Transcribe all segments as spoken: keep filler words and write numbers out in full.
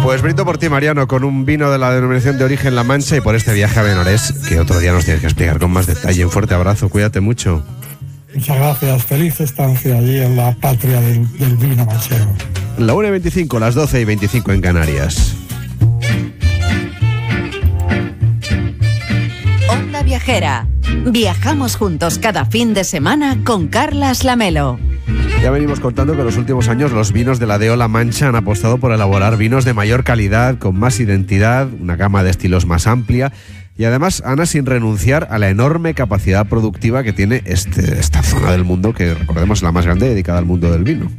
Pues brindo por ti, Mariano, con un vino de la denominación de origen La Mancha y por este viaje a Benores, que otro día nos tienes que explicar con más detalle. Un fuerte abrazo, cuídate mucho. Muchas gracias, feliz estancia allí en la patria del, del vino manchego. La una y veinticinco, las doce y veinticinco en Canarias. Onda Viajera. Viajamos juntos cada fin de semana con Carlas Lamelo. Ya venimos contando que en los últimos años los vinos de la D O La Mancha han apostado por elaborar vinos de mayor calidad, con más identidad, una gama de estilos más amplia y además, Ana, sin renunciar a la enorme capacidad productiva que tiene este, esta zona del mundo, que recordemos es la más grande dedicada al mundo del vino.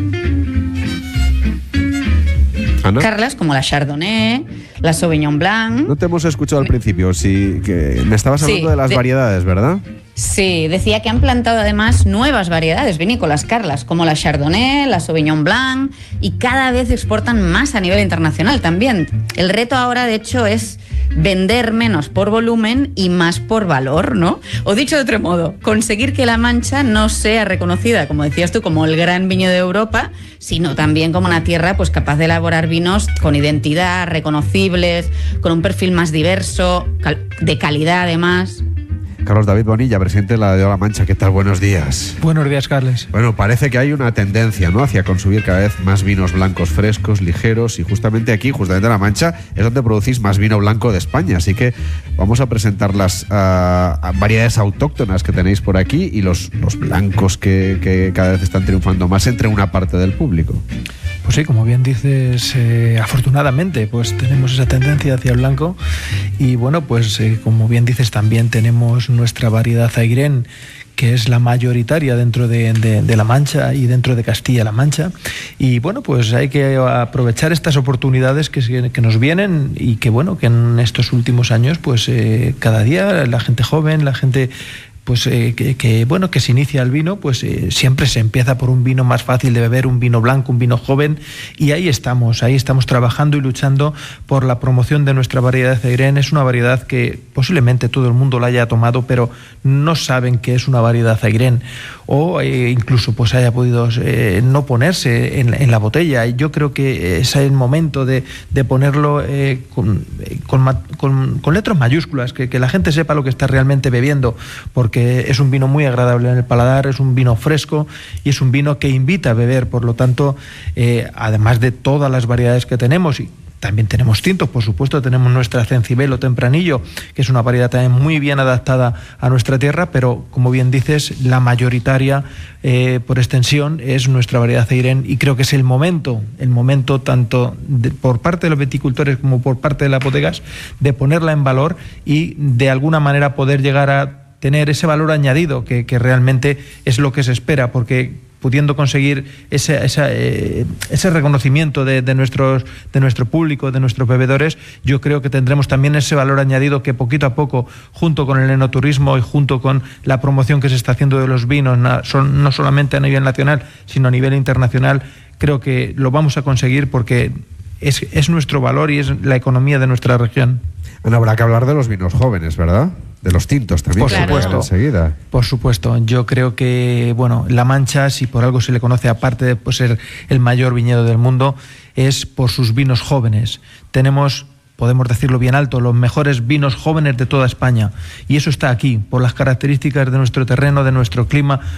Ana. Carlas, como la Chardonnay, la Sauvignon Blanc. No te hemos escuchado al principio, sí, que me estabas hablando sí, de las de... variedades, ¿verdad? Sí, decía que han plantado además nuevas variedades vinícolas, Carlas, como la Chardonnay, la Sauvignon Blanc, y cada vez exportan más a nivel internacional también. El reto ahora, de hecho, es vender menos por volumen y más por valor, ¿no? O dicho de otro modo, conseguir que La Mancha no sea reconocida, como decías tú, como el gran viño de Europa, sino también como una tierra pues capaz de elaborar vinos con identidad, reconocibles, con un perfil más diverso, de calidad además. Carlos David Bonilla, presidente de la D O La Mancha, ¿qué tal? Buenos días. Buenos días, Carles. Bueno, parece que hay una tendencia, ¿no?, hacia consumir cada vez más vinos blancos frescos, ligeros, y justamente aquí, justamente en La Mancha, es donde producís más vino blanco de España, así que vamos a presentar las uh, variedades autóctonas que tenéis por aquí y los, los blancos que, que cada vez están triunfando más entre una parte del público. Pues sí, como bien dices, eh, afortunadamente pues tenemos esa tendencia hacia el blanco y bueno, pues eh, como bien dices también tenemos nuestra variedad Airén, que es la mayoritaria dentro de, de, de La Mancha y dentro de Castilla-La Mancha. Y bueno, pues hay que aprovechar estas oportunidades que, que nos vienen y que bueno, que en estos últimos años pues eh, cada día la gente joven, la gente pues eh, que, que bueno que se inicia el vino, pues eh, siempre se empieza por un vino más fácil de beber, un vino blanco, un vino joven, y ahí estamos, ahí estamos trabajando y luchando por la promoción de nuestra variedad de Airén. Es una variedad que posiblemente todo el mundo la haya tomado, pero no saben que es una variedad Airén, o eh, incluso pues haya podido eh, no ponerse en, en la botella. Y yo creo que es el momento de, de ponerlo eh, con, con, con, con letras mayúsculas, que, que la gente sepa lo que está realmente bebiendo, porque es un vino muy agradable en el paladar, es un vino fresco y es un vino que invita a beber. Por lo tanto, eh, además de todas las variedades que tenemos, y también tenemos tintos, por supuesto, tenemos nuestra Cencibelo Tempranillo, que es una variedad también muy bien adaptada a nuestra tierra, pero como bien dices, la mayoritaria eh, por extensión es nuestra variedad Airén, y creo que es el momento, el momento tanto de, por parte de los viticultores como por parte de las bodegas, de ponerla en valor y de alguna manera poder llegar a tener ese valor añadido que, que realmente es lo que se espera, porque pudiendo conseguir ese, esa, eh, ese reconocimiento de, de, nuestros, de nuestro público, de nuestros bebedores, yo creo que tendremos también ese valor añadido que poquito a poco, junto con el enoturismo y junto con la promoción que se está haciendo de los vinos, no, son, no solamente a nivel nacional, sino a nivel internacional, creo que lo vamos a conseguir porque es, es nuestro valor y es la economía de nuestra región. Bueno, habrá que hablar de los vinos jóvenes, ¿verdad? De los tintos también. Por supuesto. Enseguida. Por supuesto. Yo creo que, bueno, La Mancha, si por algo se le conoce, aparte de pues, ser el mayor viñedo del mundo, es por sus vinos jóvenes. Tenemos, podemos decirlo bien alto, los mejores vinos jóvenes de toda España. Y eso está aquí, por las características de nuestro terreno, de nuestro clima,